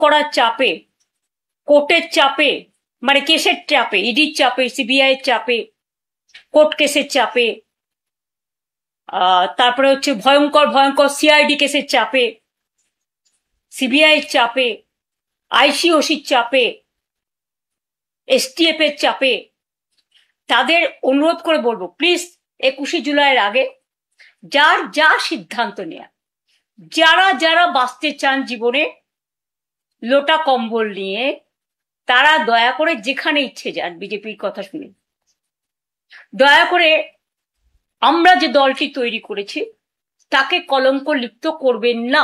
করার চাপে, কোর্টের চাপে, মানে কেসের চাপে, ইডির চাপে, সিবিআই এর চাপে, কোর্ট কেসের চাপে, তারপরে হচ্ছে ভয়ঙ্কর ভয়ঙ্কর সিআইডি কেসের চাপে, সিবিআই এর চাপে, আইসিওসির চাপে, এসটিএফ এর চাপে, তাদের অনুরোধ করে বলবো প্লিজ 21শে জুলাইয়ের আগে যার যা সিদ্ধান্ত নেয়া, যারা যারা বাঁচতে চান জীবনে লোটা কম্বল নিয়ে, তারা দয়া করে যেখানে ইচ্ছে যান বিজেপির কথা শুনে। দয়া করে আমরা যে দলটি তৈরি করেছি তাকে কলঙ্ক লিপ্ত করবেন না।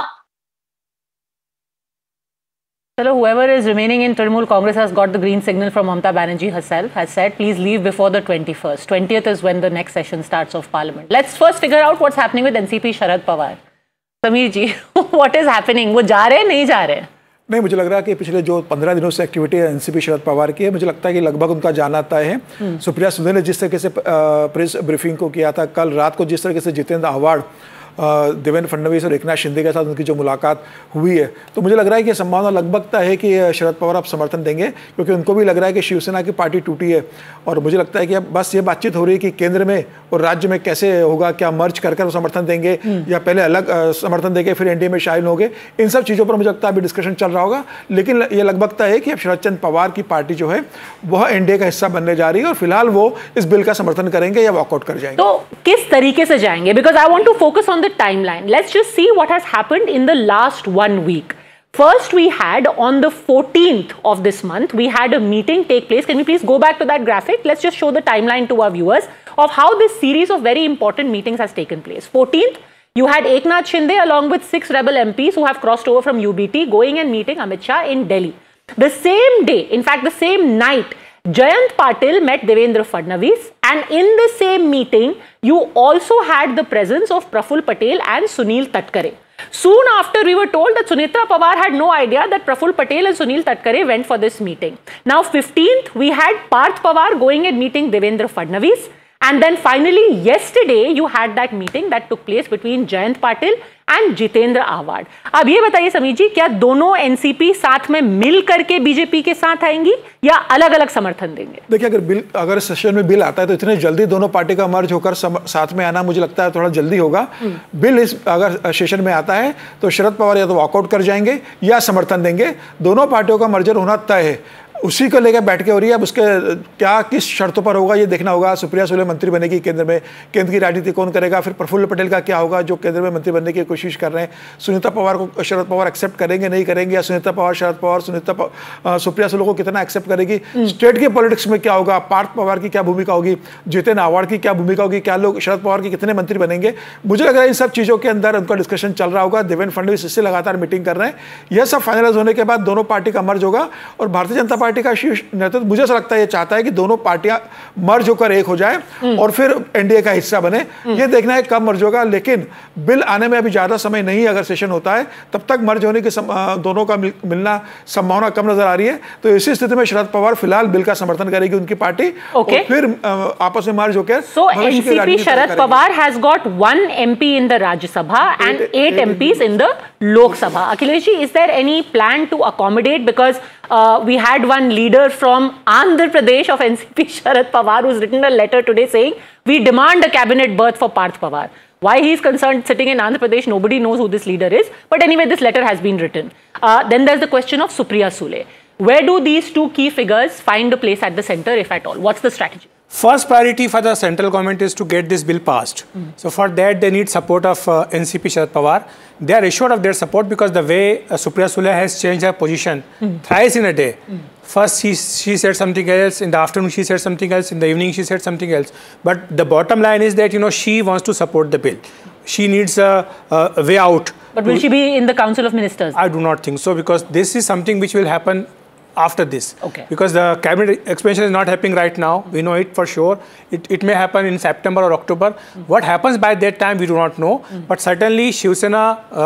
Hello, whoever is remaining in Trinamool Congress has got the green signal from Mamata Banerjee herself, has said please leave before the 21st. 20th is when the next session starts of Parliament. Let's first figure out what's happening with NCP Sharad Pawar. Sameer ji, what is happening? वो जा रहे हैं नहीं जा रहे हैं? नहीं, मुझे लग रहा है कि पिछले जो 15 दिनों से एक्टिविटी है एनसीपी शरद पवार की है, मुझे लगता है कि लगभग उनका जाना तय है। सुप्रिया सुले ने जिस तरीके से प्रेस ब्रीफिंग को किया था कल रात को, जिस तरीके से जितेंद्र आव्हाड, देवेंद्र फडणवीस और एकनाथ शिंदे के साथ उनकी जो मुलाकात हुई है, तो मुझे लग रहा है कि संभावना लगभग तय है कि शरद पवार अब समर्थन देंगे, क्योंकि उनको भी लग रहा है कि शिवसेना की पार्टी टूटी है। और मुझे लगता है कि अब बस ये बातचीत हो रही है कि केंद्र में और राज्य में कैसे होगा, क्या मर्ज कर वो समर्थन देंगे या पहले अलग समर्थन देंगे फिर एनडीए में शामिल होंगे। इन सब चीज़ों पर मुझे लगता है अभी डिस्कशन चल रहा होगा, लेकिन ये लगभग तय है कि अब शरद चंद्र पवार की पार्टी जो है वह एनडीए का हिस्सा बनने जा रही है और फिलहाल वो इस बिल का समर्थन करेंगे या वॉकआउट कर जाएंगे। तो किस तरीके से जाएंगे? Because I want to focus on the timeline. Let's just see what has happened in the last 1 week. First, we had on the 14th of this month, we had a meeting take place. Can we please go back to that graphic? Let's just show the timeline to our viewers of how this series of very important meetings has taken place. 14th, you had Eknath Shinde along with 6 rebel MPs who have crossed over from UBT going and meeting Amit Shah in Delhi. The same day, in fact, the same night, Jayant Patil met Devendra Fadnavis, and in the same meeting, you also had the presence of Praful Patel and Sunil Tatkare. Soon after, we were told that Sunetra Pawar had no idea that Praful Patel and Sunil Tatkare went for this meeting. Now, 15th, we had Parth Pawar going and meeting Devendra Fadnavis. And then finally, yesterday, you had that meeting that took place between Jayant Patil and Jitendra Ahwad. अब ये बताइए समीर जी, क्या दोनों NCP साथ में मिल करके BJP के साथ आएंगी या अलग अलग समर्थन देंगे? देखिए, अगर सेशन में बिल आता है तो इतने जल्दी दोनों पार्टी का मर्ज होकर साथ में आना मुझे लगता है थोड़ा जल्दी होगा। बिल अगर सेशन में आता है तो शरद पवार या तो वॉकआउट कर जाएंगे या समर्थन देंगे। दोनों पार्टियों का मर्जर होना तय है, उसी को लेकर बैठ के हो रही है। अब उसके क्या किस शर्तों पर होगा ये देखना होगा। सुप्रिया सुले मंत्री बनेगी केंद्र में, केंद्र की राजनीति कौन करेगा, फिर प्रफुल्ल पटेल का क्या होगा जो केंद्र में मंत्री बनने की कोशिश कर रहे हैं। सुनीता पवार को शरद पवार एक्सेप्ट करेंगे नहीं करेंगे, या सुनीता पवार शरद पवार सुप्रिया सुले को कितना एक्सेप्ट करेगी। स्टेट की पॉलिटिक्स में क्या होगा, पार्थ पवार की क्या भूमिका होगी, जितेंद्र आव्हाड की क्या भूमिका होगी, क्या लोग शरद पवार के कितने मंत्री बनेंगे। मुझे लग रहा है इन सब चीज़ों के अंदर उनका डिस्कशन चल रहा होगा। देवेंद्र फडणवीस इससे लगातार मीटिंग कर रहे हैं। यह सब फाइनलाइज होने के बाद दोनों पार्टी का मर्ज होगा और भारतीय जनता पार्टी का शीर्ष तो मुझे ऐसा लगता है ये चाहता है कि दोनों पार्टियां मर्ज होकर एक हो जाए और फिर एनडीए का हिस्सा बने। ये देखना है कब मर्ज होगा, लेकिन बिल आने में अभी ज्यादा समय नहीं है। अगर सेशन होता है तब तक मर्ज होने की दोनों का मिलना संभावना कम नजर आ रही है। तो इसी स्थिति में शरद पवार फिलहाल बिल का समर्थन करेगी उनकी पार्टी और फिर आपस में मर्ज होकर। So NCP Sharad Pawar has got 1 MP in the Rajya Sabha and 8 MPs in the Lok Sabha. Akhilesh ji, is there any plan to accommodate, because we had one leader from Andhra Pradesh of NCP Sharad Pawar who's written a letter today saying we demand a cabinet berth for Parth Pawar. Why he is concerned sitting in Andhra Pradesh, nobody knows who this leader is. But anyway, this letter has been written. Then there's the question of Supriya Sule. Where do these two key figures find a place at the center, if at all? What's the strategy? First priority for the central government is to get this bill passed. So for that, they need support of NCP Sharad Pawar. They are assured of their support because the way Supriya Sule has changed her position thrice in a day. First she said something else, in the afternoon she said something else, in the evening she said something else. But the bottom line is that, you know, she wants to support the bill. She needs a way out. But will she be in the Council of Ministers? I do not think so, because this is something which will happen after this. Okay. Because the cabinet expansion is not happening right now. We know it for sure. It may happen in September or October. What happens by that time, we do not know. But certainly Shiv Sena,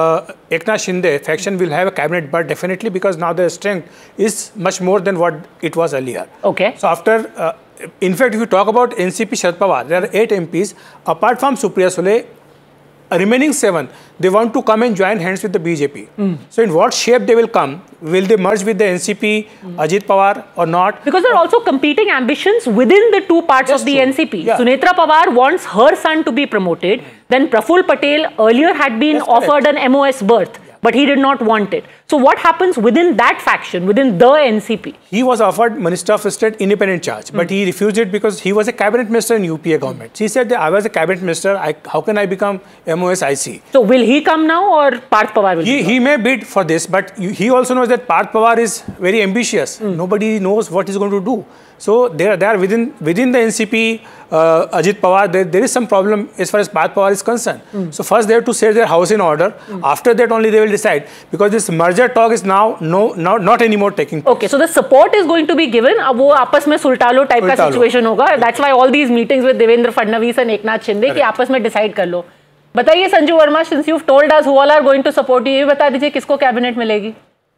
Eknath Shinde faction will have a cabinet berth definitely, because now their strength is much more than what it was earlier. Okay. So after, in fact, if you talk about NCP Sharad Pawar, there are 8 MPs. Apart from Supriya Sule, remaining 7, they want to come and join hands with the BJP. So in what shape they will come? Will they merge with the NCP, Ajit Pawar or not? Because there are also competing ambitions within the two parts of the NCP. Yeah. Sunetra Pawar wants her son to be promoted. Then Praful Patel earlier had been offered an MOS berth, but he did not want it. So what happens within that faction, within the NCP? He was offered Minister of State independent charge, but he refused it because he was a cabinet minister in UPA government. He said that I was a cabinet minister, how can I become MOS IC? So will he come now or Parth Pawar will He may bid for this, but he also knows that Parth Pawar is very ambitious. Nobody knows what he's going to do. So there are within the NCP, Ajit Pawar, there is some problem as far as Parth Pawar is concerned. So first they have to set their house in order. After that only they will decide, because this merger talk is now not anymore taking place. Okay, so the support is going to be given. अब वो आपस में सुलटालो type का situation होगा. That's why all these meetings with Devendra Fadnavis and Eknath Shinde कि आपस में decide कर लो. बताइए Sanju Verma, since you've told us who all are going to support you, ये बता दीजिए किसको कैबिनेट मिलेगी?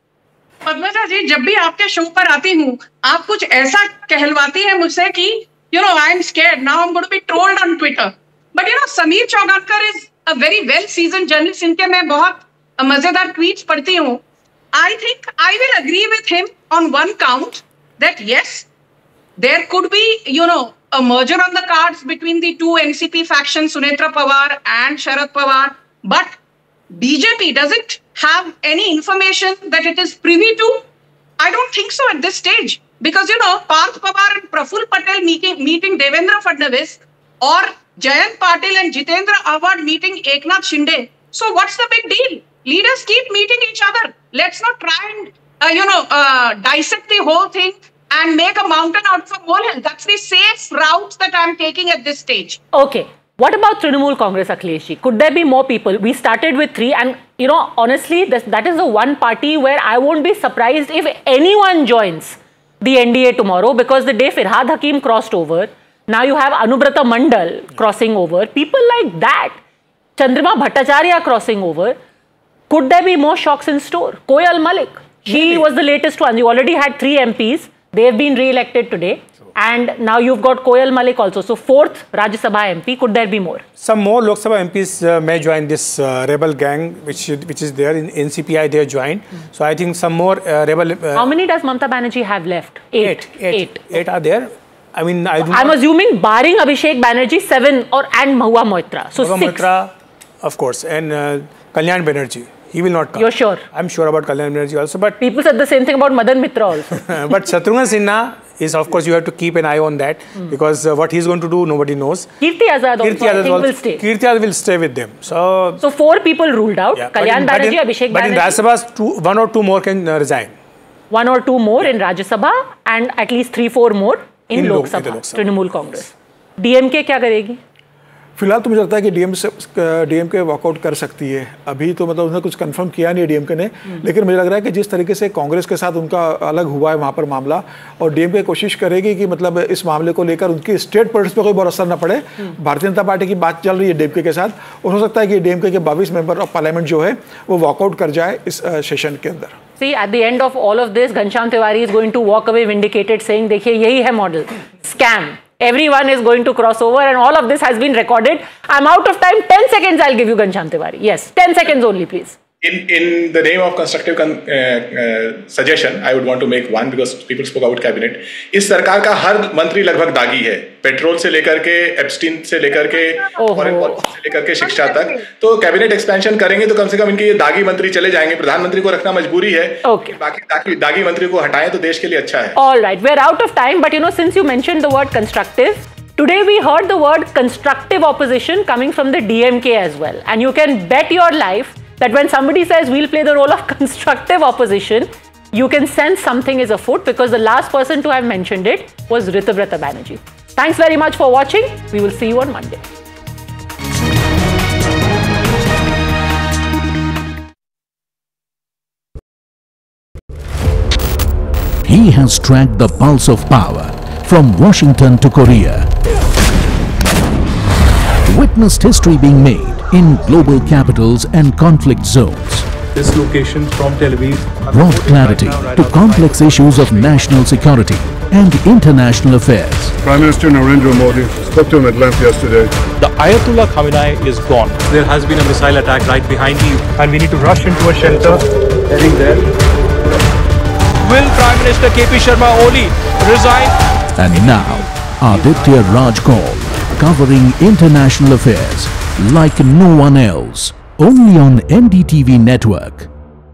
पद्मजा जी, जब भी आपके शो पर आती हूँ, आप कुछ ऐसा कहलवाती है मुझसे कि I am scared. Now I'm going to be trolled on Twitter. But Sameer Chowgatkar is a very well seasoned journalist. इनके मैं बहुत मजेदार tweets पढ़ती हूँ. I think I will agree with him on one count that yes, there could be a merger on the cards between the two NCP factions, Sunetra Pawar and Sharad Pawar. But BJP doesn't have any information that it is privy to. I don't think so at this stage. Because, Parth Pawar and Praful Patel meeting Devendra Fadnavis, or Jayant Patil and Jitendra Awad meeting Eknath Shinde. So what's the big deal? Leaders keep meeting each other. Let's not try and, dissect the whole thing and make a mountain out of a molehill. That's the safe route that I'm taking at this stage. Okay. What about Trinamool Congress, Akhilesh ji? Could there be more people? We started with 3 and, honestly, that is the one party where I won't be surprised if anyone joins the NDA tomorrow, because the day Firhad Hakim crossed over, now you have Anubrata Mandal crossing over, people like that, Chandrama Bhattacharya crossing over. Could there be more shocks in store? Koyal Malik, she was the latest one. You already had 3 MPs, they have been re-elected today. And now you've got Koyal Malik also. So 4th Rajya Sabha MP, could there be more? Some more Lok Sabha MPs may join this rebel gang, which is there in NCPI. They have joined. So I think some more rebel. How many does Mamata Banerjee have left? 8. 8 are there. I mean, I'm assuming barring Abhishek Banerjee, 7 and Mahua Moitra. So Mahua 6. Moitra, of course, and Kalyan Banerjee. He will not come. You're sure? I'm sure about Kalyan Banerjee also. But people said the same thing about Madan Mitra also. But Shatrughan Sinha is, of course, you have to keep an eye on that, because what he's going to do, nobody knows. Kirti Azad also, I think, will stay. Kirti Azad will stay with them. So 4 people ruled out. Yeah, Kalyan Banerjee, Abhishek Banerjee. But in Rajya Sabha, 1 or 2 more can resign. 1 or 2 more in Rajya Sabha and at least 3-4 more in Lok Sabha, Trinamool Congress. DMK क्या करेगी? फिलहाल तो मुझे लगता है कि DMK walkout कर सकती है. अभी तो मतलब उसने कुछ कंफर्म किया नहीं है डीएमके ने, लेकिन मुझे लग रहा है कि जिस तरीके से कांग्रेस के साथ उनका अलग हुआ है वहाँ पर मामला, और डीएमके कोशिश करेगी कि मतलब इस मामले को लेकर उनकी स्टेट पॉलिटिक्स पे कोई बहुत असर न पड़े. भारतीय जनता पार्टी की बात चल रही है डीएमके के साथ, और हो सकता है कि डीएमके के 22 मेंबर ऑफ पार्लियामेंट जो है वो वॉकआउट कर जाए इस सेशन के अंदर. See, at the end of all of this, Ghanshyam Tiwari is going to walk away vindicated, saying, देखिए यही है model, scam. Everyone is going to cross over, and all of this has been recorded. I'm out of time. 10 seconds I'll give you, Ghanshyam Tiwari. Yes, 10 seconds only, please. In the name of constructive suggestion, I would want to make one, because people spoke about cabinet. इस सरकार का हर मंत्री लगभग दागी है, petrol से लेकर के, एप्स्टीन से लेकर के, फॉरेन पॉलिसी से लेकर के शिक्षा तक. तो कैबिनेट एक्सपेंशन करेंगे तो कम से कम इनके ये दागी मंत्री चले जाएंगे. प्रधानमंत्री को रखना मजबूरी है. Okay. बाकी दागी मंत्री को हटाएं तो देश के लिए अच्छा है. All right, we're out of time, but since you mentioned the word constructive, today we heard the word constructive opposition coming from the DMK as well. And you can bet your life that when somebody says we'll play the role of constructive opposition, you can sense something is afoot, because the last person to have mentioned it was Ritubrata Banerjee. Thanks very much for watching. We will see you on Monday. He has tracked the pulse of power from Washington to Korea. Witnessed history being made in global capitals and conflict zones. This location from Tel Aviv Brought clarity to complex issues of national security and international affairs. Prime Minister Narendra Modi spoke to him at length yesterday. The Ayatollah Khamenei is gone. There has been a missile attack right behind me and we need to rush into a shelter. Heading there. Will Prime Minister KP Sharma Oli resign? And now, Aditya Raj Kaul, covering international affairs like no one else. Only on NDTV network.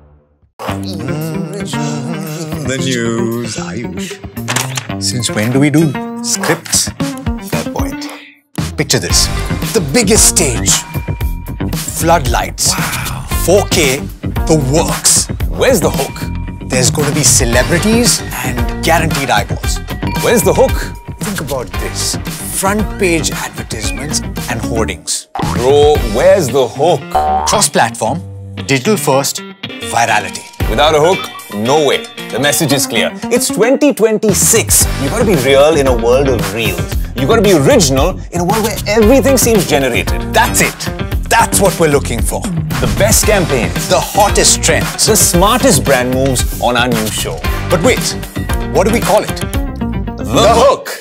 The news, Ayush. Since when do we do scripts? Fair point. Picture this. The biggest stage. Floodlights. Wow. 4K. The works. Where's the hook? There's going to be celebrities and guaranteed eyeballs. Where's the hook? Think about this. Front page advertisements and hoardings. Bro, where's the hook? Cross-platform, digital first, virality. Without a hook, no way. The message is clear. It's 2026. You gotta be real in a world of reels. You gotta be original in a world where everything seems generated. That's it. That's what we're looking for. The best campaigns, the hottest trends, the smartest brand moves on our new show. But wait, what do we call it? The Hook.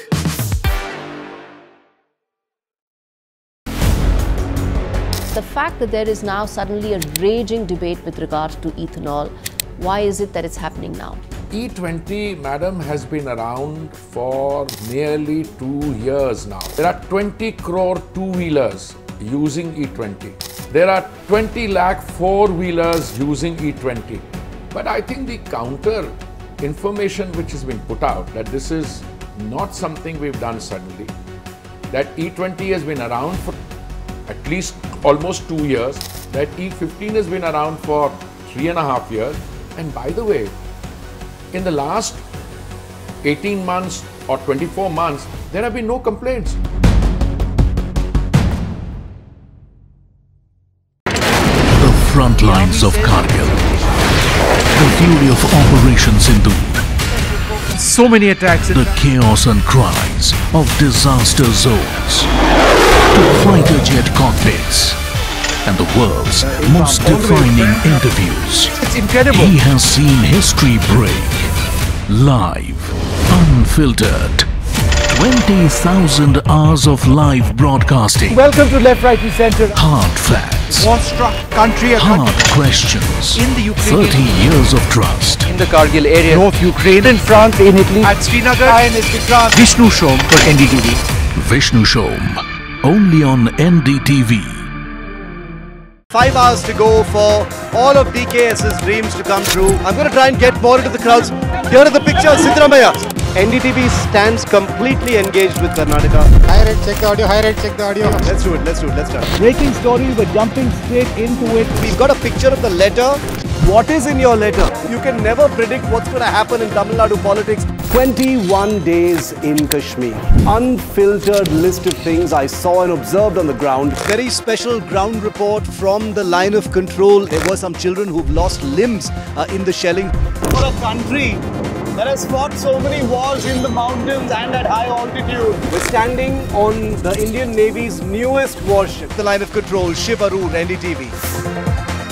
The fact that there is now suddenly a raging debate with regard to ethanol, why is it that it's happening now? E20, madam, has been around for nearly 2 years now. There are 20 crore two-wheelers using E20. There are 20 lakh four-wheelers using E20. But I think the counter information which has been put out, that this is not something we've done suddenly, that E20 has been around for at least almost 2 years, that E15 has been around for 3.5 years. And by the way, in the last 18 months or 24 months, there have been no complaints. The front lines of Kargil. The fury of Operation Sindoor. So many attacks. The chaos and cries of disaster zones. To fighter jet cockpits. And the world's most defining interviews. It's incredible. He has seen history break. Live. Unfiltered. 20,000 hours of live broadcasting. Welcome to Left, Right and Centre. Hard facts. War-struck country. Hard questions. In the Ukraine. 30 years of trust. In the Kargil area. North Ukraine. In France, in Italy. At Srinagar. INS Vikrant. Vishnu Shom for NDTV. Vishnu Shom. Only on NDTV. 5 hours to go for all of DKS's dreams to come true. I'm going to try and get more into the crowds. Here are the pictures, Siddaramaiah. NDTV stands completely engaged with Karnataka. High rate, check the audio, high rate, check the audio. Let's do it, let's start. Breaking story, we're jumping straight into it. We've got a picture of the letter. What is in your letter? You can never predict what's going to happen in Tamil Nadu politics. 21 days in Kashmir. Unfiltered list of things I saw and observed on the ground. Very special ground report from the line of control. There were some children who've lost limbs in the shelling. For a country that has fought so many wars in the mountains and at high altitude. We're standing on the Indian Navy's newest warship. The line of control, Shiv Arun, NDTV.